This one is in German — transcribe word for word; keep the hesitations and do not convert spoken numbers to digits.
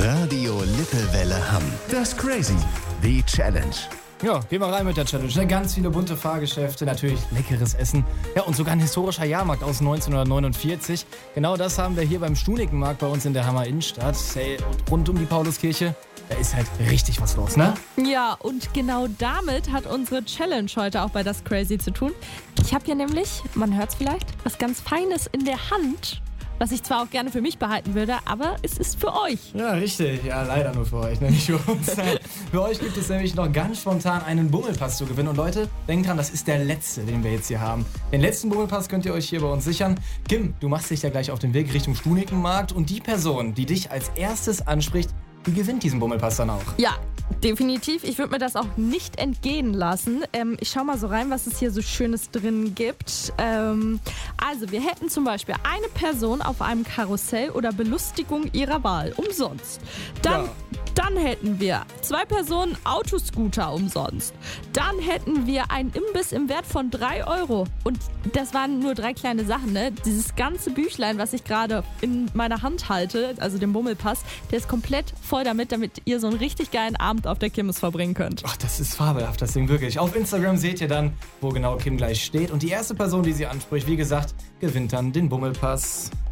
Radio Lippewelle Hamm. Das Crazy. Die Challenge. Ja, gehen wir rein mit der Challenge. Ganz viele bunte Fahrgeschäfte, natürlich leckeres Essen. Ja, und sogar ein historischer Jahrmarkt aus neunzehnhundertneunundvierzig. Genau das haben wir hier beim Stunikenmarkt bei uns in der Hammer Innenstadt. Hey, und rund um die Pauluskirche, da ist halt richtig was los, ne? Ja, und genau damit hat unsere Challenge heute auch bei Das Crazy zu tun. Ich habe hier nämlich, man hört es vielleicht, was ganz Feines in der Hand, was ich zwar auch gerne für mich behalten würde, aber es ist für euch. Ja, richtig. Ja, leider nur für euch, ne? Nicht für uns. Für euch gibt es nämlich noch ganz spontan einen Bummelpass zu gewinnen. Und Leute, denkt dran, das ist der letzte, den wir jetzt hier haben. Den letzten Bummelpass könnt ihr euch hier bei uns sichern. Kim, du machst dich ja gleich auf den Weg Richtung Stunikenmarkt. Und die Person, die dich als erstes anspricht, die gewinnt diesen Bummelpass dann auch. Ja, definitiv. Ich würde mir das auch nicht entgehen lassen. Ähm, ich schau mal so rein, was es hier so Schönes drin gibt. Ähm, also, wir hätten zum Beispiel eine Person auf einem Karussell oder Belustigung ihrer Wahl. Umsonst. Dann, Ja. dann hätten wir zwei Personen Autoscooter umsonst. Dann hätten wir einen Imbiss im Wert von drei Euro. Und das waren nur drei kleine Sachen, ne? Dieses ganze Büchlein, was ich gerade in meiner Hand halte, also den Bummelpass, der ist komplett voll damit, damit ihr so einen richtig geilen Abend auf der Kirmes verbringen könnt. Ach, das ist fabelhaft, das Ding wirklich. Auf Instagram seht ihr dann, wo genau Kim gleich steht. Und die erste Person, die sie anspricht, wie gesagt, gewinnt dann den Bummelpass.